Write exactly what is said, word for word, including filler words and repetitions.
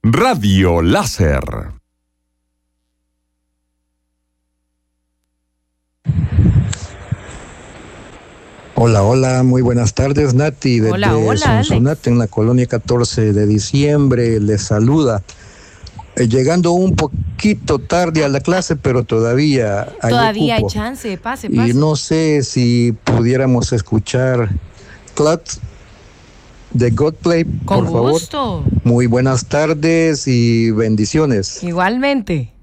Radio Láser. Hola, hola, muy buenas tardes, Nati, desde Hola, hola, Sonsonate, en la colonia catorce de diciembre, les saluda. Eh, llegando un poquito tarde a la clase, pero todavía hay Todavía hay cupo. chance, pase, pase. Y no sé si pudiéramos escuchar Clots de Godplay, Con por favor. gusto. Muy buenas tardes y bendiciones. Igualmente.